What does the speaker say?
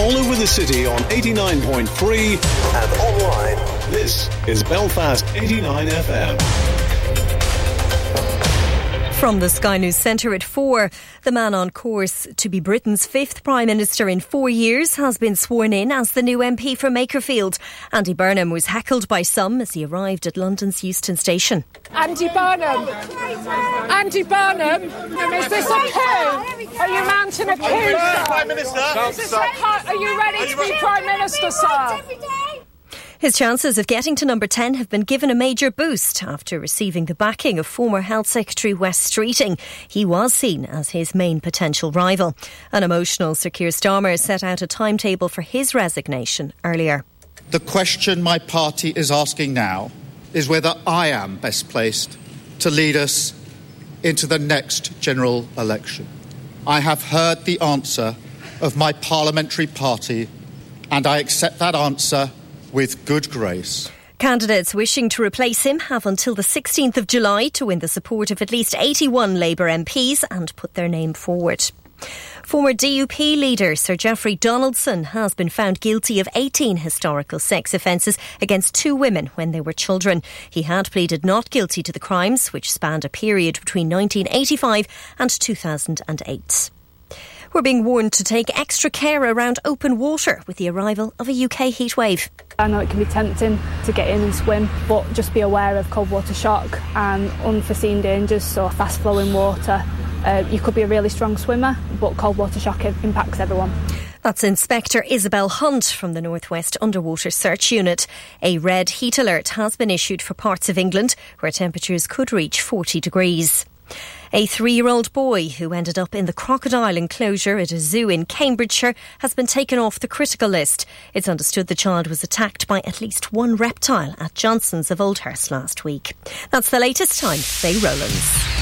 all over the city on 89.3 and online. This is Belfast 89 FM. From the Sky News Centre at 4, the man on course to be Britain's 5th Prime Minister in 4 years has been sworn in as the new MP for Makerfield. Andy Burnham was heckled by some as he arrived at London's Euston Station. Andy Burnham, is this a coup? Are you mounting a coup, sir? Prime Minister? Are you ready to be Prime Minister, sir? His chances of getting to number 10 have been given a major boost after receiving the backing of former Health Secretary Wes Streeting. He was seen as his main potential rival. An emotional Sir Keir Starmer set out a timetable for his resignation earlier. The question my party is asking now is whether I am best placed to lead us into the next general election. I have heard the answer of my parliamentary party, and I accept that answer with good grace. Candidates wishing to replace him have until the 16th of July to win the support of at least 81 Labour MPs and put their name forward. Former DUP leader Sir Geoffrey Donaldson has been found guilty of 18 historical sex offences against 2 women when they were children. He had pleaded not guilty to the crimes, which spanned a period between 1985 and 2008. We're being warned to take extra care around open water with the arrival of a UK heatwave. I know it can be tempting to get in and swim, but just be aware of cold water shock and unforeseen dangers, so fast flowing water. You could be a really strong swimmer, but cold water shock impacts everyone. That's Inspector Isabel Hunt from the North West Underwater Search Unit. A red heat alert has been issued for parts of England where temperatures could reach 40 degrees. A 3-year-old boy who ended up in the crocodile enclosure at a zoo in Cambridgeshire has been taken off the critical list. It's understood the child was attacked by at least one reptile at Johnson's of Oldhurst last week. That's the latest time. Faye Rowlands.